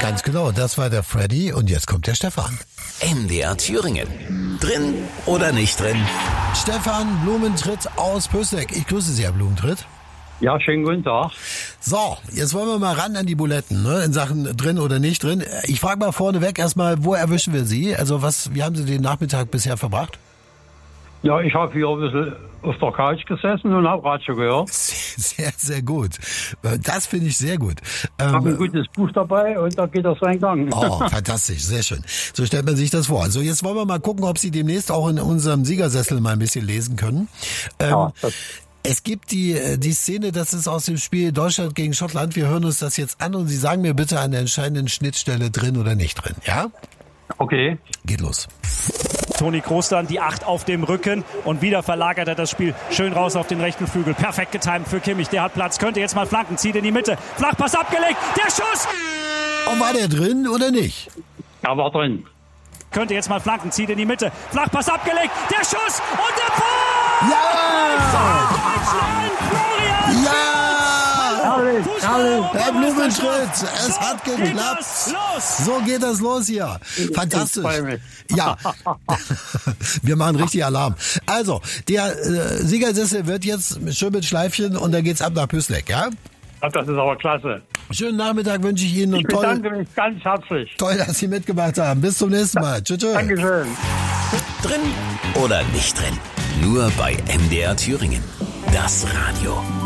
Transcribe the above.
Ganz genau, das war der Freddy und jetzt kommt der Stefan. MDR Thüringen. Drin oder nicht drin? Stefan Blumentritt aus Pößneck. Ich grüße Sie, Herr Blumentritt. Ja, schönen guten Tag. So, jetzt wollen wir mal ran an die Buletten, ne? In Sachen drin oder nicht drin. Ich frage mal vorneweg erstmal, wo erwischen wir Sie? Also wie haben Sie den Nachmittag bisher verbracht? Ja, ich habe hier ein bisschen auf der Couch gesessen und habe Radio gehört. Sehr, sehr gut. Das finde ich sehr gut. Ich habe ein gutes Buch dabei und da geht das seinen Gang. Oh, fantastisch, sehr schön. So stellt man sich das vor. Also jetzt wollen wir mal gucken, ob Sie demnächst auch in unserem Siegersessel mal ein bisschen lesen können. Es gibt die Szene, das ist aus dem Spiel Deutschland gegen Schottland. Wir hören uns das jetzt an und Sie sagen mir bitte an der entscheidenden Schnittstelle drin oder nicht drin, ja? Okay. Geht los. Toni Kroos dann die 8 auf dem Rücken und wieder verlagert er das Spiel schön raus auf den rechten Flügel. Perfekt getimt für Kimmich, der hat Platz, könnte jetzt mal flanken, zieht in die Mitte. Flachpass abgelegt, der Schuss! Oh, war der drin oder nicht? Er war drin. Könnte jetzt mal flanken, zieht in die Mitte. Flachpass abgelegt, der Schuss und der Tor! Ja! Deutschland, Florian! Ja! Herrlich. Herr Blumentritt, es hat geklappt. So geht das los hier. Fantastisch. Ich freu mich. Ja, wir machen richtig Alarm. Also, der Siegersessel wird jetzt schön mit Schleifchen und dann geht's ab nach Pößneck, ja? Ja, das ist aber klasse. Schönen Nachmittag wünsche ich Ihnen und Ich bedanke mich ganz herzlich. toll, dass Sie mitgemacht haben. Bis zum nächsten Mal. Tschüss. Dankeschön. Drin oder nicht drin? Nur bei MDR Thüringen. Das Radio.